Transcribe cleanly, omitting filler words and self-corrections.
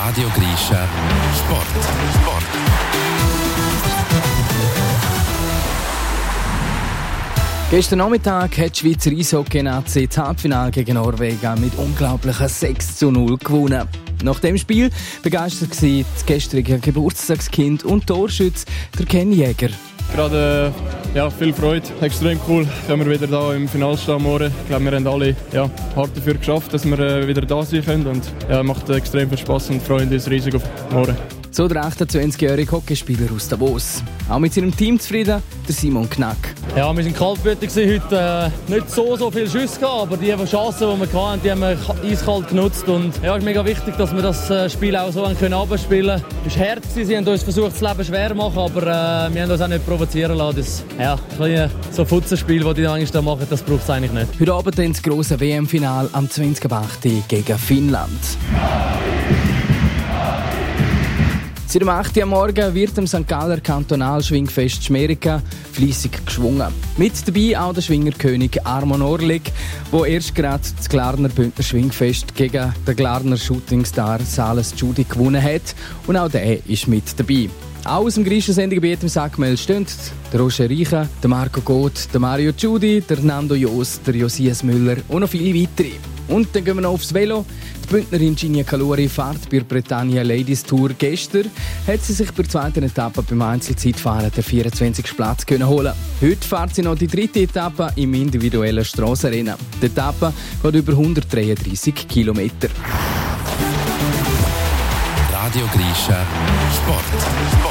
Radio Grischa Sport. Gestern Nachmittag hat die Schweizer Eishockey-Nazi das Halbfinale gegen Norwegen mit unglaublichen 6:0 gewonnen. Nach dem Spiel begeistert war das gestrige Geburtstagskind und Torschütze der Ken Jäger. Gerade viel Freude, extrem cool, können wir wieder da im Finale stehen morgen. Ich glaube, wir haben alle hart dafür geschafft, dass wir wieder da sein können und macht extrem viel Spass und freuen uns riesig auf morgen. So der 28-jährige Hockeyspieler aus Davos. Auch mit seinem Team zufrieden, der Simon Knack. Ja, wir waren kaltblütig heute. Nicht so viele Schüsse gehabt, aber die Chancen, die wir hatten, die haben wir eiskalt genutzt. Und es ist mega wichtig, dass wir das Spiel auch so abspielen können. Es war hart, sie haben uns versucht, das Leben schwer zu machen, aber wir haben uns auch nicht provozieren lassen. So ein Futzenspiel, das die eigentlich da machen, das braucht es eigentlich nicht. Heute Abend dann das grosse WM-Final am 20.08. gegen Finnland. Seit dem 8. Uhr am Morgen wird im St. Galler Kantonalschwingfest Schmerica fleissig geschwungen. Mit dabei auch der Schwingerkönig Armon Orlik, der erst gerade das Glarner Bündner Schwingfest gegen den Glarner Shootingstar Sales Judy gewonnen hat. Und auch der ist mit dabei. Auch aus dem griechischen Sendegebiet im Sackmel stehen der Roger Reicha, der Marco Goth, der Mario Giudi, der Nando Jost, der Josias Müller und noch viele weitere. Und dann gehen wir noch aufs Velo. Die Bündnerin Ginia Kaluri fährt bei der Britannia Ladies Tour. Gestern hat sie sich bei der zweiten Etappe beim Einzelzeitfahren den 24. Platz holen. Heute fährt sie noch die dritte Etappe im individuellen Strassenrennen. Die Etappe geht über 133 Kilometer. Radio Grischa Sport.